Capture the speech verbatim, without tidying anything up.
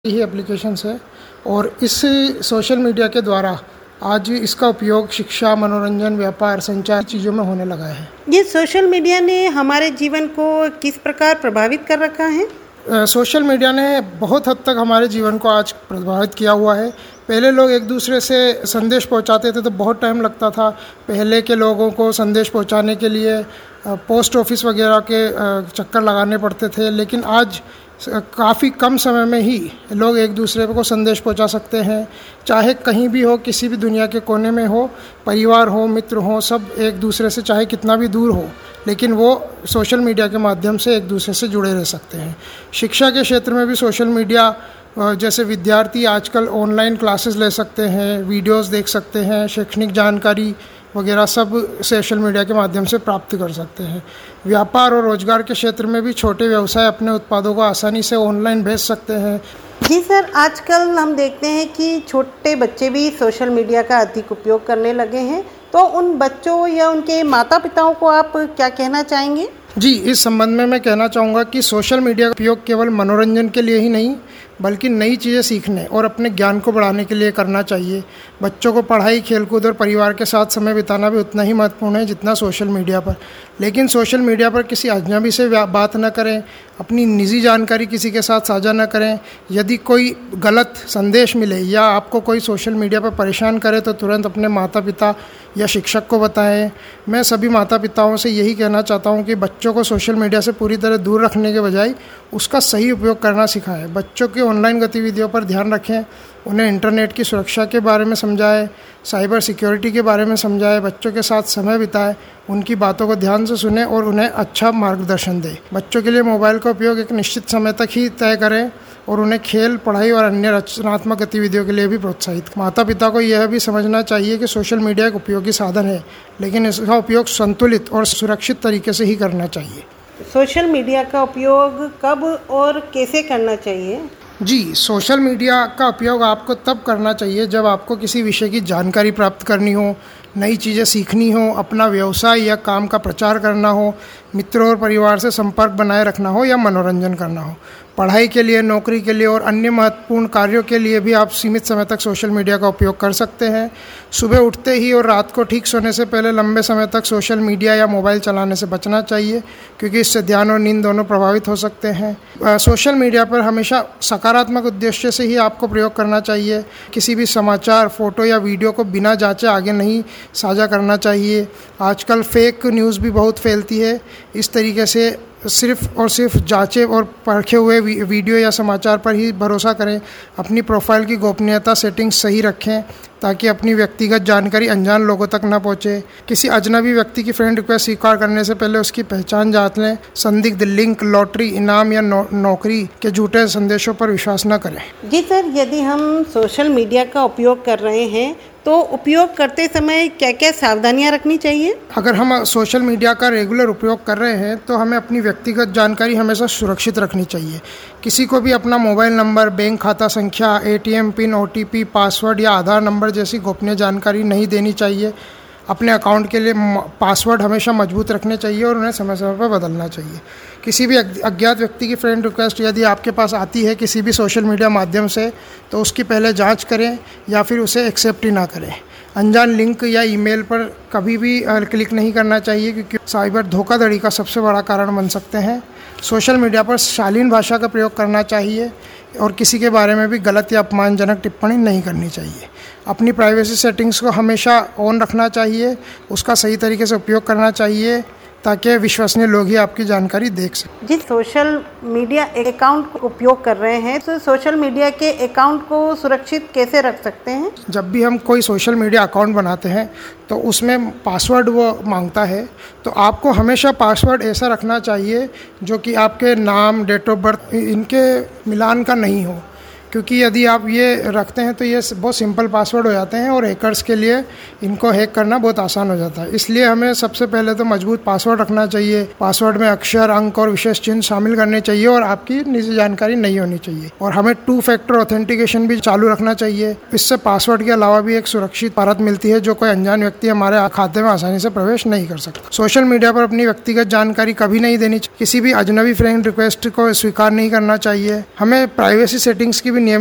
ही applications है और इस सोशल मीडिया के द्वारा आज इसका उपयोग शिक्षा, मनोरंजन, व्यापार, संचार चीज़ों में होने लगा है। ये सोशल मीडिया ने हमारे जीवन को किस प्रकार प्रभावित कर रखा है? आ, सोशल मीडिया ने बहुत हद तक हमारे जीवन को आज प्रभावित किया हुआ है। पहले लोग एक दूसरे से संदेश पहुंचाते थे तो बहुत टाइम लगता था। पहले के लोगों को संदेश पहुंचाने के लिए पोस्ट ऑफिस वगैरह के चक्कर लगाने पड़ते थे, लेकिन आज काफ़ी कम समय में ही लोग एक दूसरे को संदेश पहुंचा सकते हैं। चाहे कहीं भी हो, किसी भी दुनिया के कोने में हो, परिवार हो, मित्र हो, सब एक दूसरे से चाहे कितना भी दूर हो, लेकिन वो सोशल मीडिया के माध्यम से एक दूसरे से जुड़े रह सकते हैं। शिक्षा के क्षेत्र में भी सोशल मीडिया, जैसे विद्यार्थी आजकल ऑनलाइन क्लासेस ले सकते हैं, वीडियोस देख सकते हैं, शैक्षणिक जानकारी वगैरह सब सोशल मीडिया के माध्यम से प्राप्त कर सकते हैं। व्यापार और रोजगार के क्षेत्र में भी छोटे व्यवसाय अपने उत्पादों को आसानी से ऑनलाइन भेज सकते हैं। जी सर, आजकल हम देखते हैं कि छोटे बच्चे भी सोशल मीडिया का अधिक उपयोग करने लगे हैं, तो उन बच्चों या उनके माता पिताओं को आप क्या कहना चाहेंगे? जी, इस संबंध में मैं कहना चाहूँगा कि सोशल मीडिया का उपयोग केवल मनोरंजन के लिए ही नहीं बल्कि नई चीज़ें सीखने और अपने ज्ञान को बढ़ाने के लिए करना चाहिए। बच्चों को पढ़ाई, खेलकूद और परिवार के साथ समय बिताना भी उतना ही महत्वपूर्ण है जितना सोशल मीडिया पर। लेकिन सोशल मीडिया पर किसी अजनबी से बात न करें, अपनी निजी जानकारी किसी के साथ साझा न करें। यदि कोई गलत संदेश मिले या आपको कोई सोशल मीडिया पर परेशान करे तो तुरंत अपने माता पिता या शिक्षक को बताएं। मैं सभी माता पिताओं से यही कहना चाहता हूं कि बच्चों को सोशल मीडिया से पूरी तरह दूर रखने के बजाय उसका सही उपयोग करना सिखाएं। बच्चों की ऑनलाइन गतिविधियों पर ध्यान रखें, उन्हें इंटरनेट की सुरक्षा के बारे में समझाएं, साइबर सिक्योरिटी के बारे में समझाएं, बच्चों के साथ समय बिताएं, उनकी बातों को ध्यान से सुनें और उन्हें अच्छा मार्गदर्शन दें। बच्चों के लिए मोबाइल का उपयोग एक निश्चित समय तक ही तय करें और उन्हें खेल, पढ़ाई और अन्य रचनात्मक गतिविधियों के लिए भी प्रोत्साहित। माता पिता को यह भी समझना चाहिए कि सोशल मीडिया एक उपयोगी साधन है, लेकिन इसका उपयोग संतुलित और सुरक्षित तरीके से ही करना चाहिए। सोशल मीडिया का उपयोग कब और कैसे करना चाहिए? जी, सोशल मीडिया का उपयोग आपको तब करना चाहिए जब आपको किसी विषय की जानकारी प्राप्त करनी हो, नई चीज़ें सीखनी हो, अपना व्यवसाय या काम का प्रचार करना हो, मित्रों और परिवार से संपर्क बनाए रखना हो या मनोरंजन करना हो। पढ़ाई के लिए, नौकरी के लिए और अन्य महत्वपूर्ण कार्यों के लिए भी आप सीमित समय तक सोशल मीडिया का उपयोग कर सकते हैं। सुबह उठते ही और रात को ठीक सोने से पहले लंबे समय तक सोशल मीडिया या मोबाइल चलाने से बचना चाहिए, क्योंकि इससे ध्यान और नींद दोनों प्रभावित हो सकते हैं। आ, सोशल मीडिया पर हमेशा सकारात्मक उद्देश्य से ही आपको प्रयोग करना चाहिए। किसी भी समाचार, फोटो या वीडियो को बिना जांचे आगे नहीं साझा करना चाहिए। आजकल फेक न्यूज़ भी बहुत फैलती है। इस तरीके से सिर्फ और सिर्फ जांचे और परखे हुए वीडियो या समाचार पर ही भरोसा करें। अपनी प्रोफाइल की गोपनीयता सेटिंग्स सही रखें ताकि अपनी व्यक्तिगत जानकारी अनजान लोगों तक न पहुंचे। किसी अजनबी व्यक्ति की फ्रेंड रिक्वेस्ट स्वीकार करने से पहले उसकी पहचान जांच लें। संदिग्ध लिंक, लॉटरी, इनाम या नौ, नौकरी के झूठे संदेशों पर विश्वास न करें। जी सर, यदि हम सोशल मीडिया का उपयोग कर रहे हैं तो उपयोग करते समय क्या क्या सावधानियां रखनी चाहिए? अगर हम सोशल मीडिया का रेगुलर उपयोग कर रहे हैं तो हमें अपनी व्यक्तिगत जानकारी हमेशा सुरक्षित रखनी चाहिए। किसी को भी अपना मोबाइल नंबर, बैंक खाता संख्या, एटीएम पिन, ओटीपी, पासवर्ड या आधार नंबर जैसी गोपनीय जानकारी नहीं देनी चाहिए। अपने अकाउंट के लिए पासवर्ड हमेशा मजबूत रखने चाहिए और उन्हें समय समय पर बदलना चाहिए। किसी भी अज्ञात व्यक्ति की फ्रेंड रिक्वेस्ट यदि आपके पास आती है किसी भी सोशल मीडिया माध्यम से, तो उसकी पहले जांच करें या फिर उसे एक्सेप्ट ही ना करें। अनजान लिंक या ईमेल पर कभी भी क्लिक नहीं करना चाहिए, क्योंकि साइबर धोखाधड़ी का सबसे बड़ा कारण बन सकते हैं। सोशल मीडिया पर शालीन भाषा का प्रयोग करना चाहिए और किसी के बारे में भी गलत या अपमानजनक टिप्पणी नहीं करनी चाहिए। अपनी प्राइवेसी सेटिंग्स को हमेशा ऑन रखना चाहिए, उसका सही तरीके से उपयोग करना चाहिए ताकि विश्वसनीय लोग ही आपकी जानकारी देख सकें। जिस सोशल मीडिया अकाउंट को उपयोग कर रहे हैं तो सोशल मीडिया के अकाउंट को सुरक्षित कैसे रख सकते हैं? जब भी हम कोई सोशल मीडिया अकाउंट बनाते हैं तो उसमें पासवर्ड वो मांगता है, तो आपको हमेशा पासवर्ड ऐसा रखना चाहिए जो कि आपके नाम, डेट ऑफ बर्थ इनके मिलान का नहीं हो, क्योंकि यदि आप ये रखते हैं तो ये बहुत सिंपल पासवर्ड हो जाते हैं और हैकर्स के लिए इनको हैक करना बहुत आसान हो जाता है। इसलिए हमें सबसे पहले तो मजबूत पासवर्ड रखना चाहिए। पासवर्ड में अक्षर, अंक और विशेष चिन्ह शामिल करने चाहिए और आपकी निजी जानकारी नहीं होनी चाहिए। और हमें टू फैक्टर ऑथेंटिकेशन भी चालू रखना चाहिए। इससे पासवर्ड के अलावा भी एक सुरक्षित परत मिलती है जो कोई अनजान व्यक्ति हमारे खाते में आसानी से प्रवेश नहीं कर सकता। सोशल मीडिया पर अपनी व्यक्तिगत जानकारी कभी नहीं देनी चाहिए। किसी भी अजनबी फ्रेंड रिक्वेस्ट को स्वीकार नहीं करना चाहिए। हमें प्राइवेसी सेटिंग्स की भी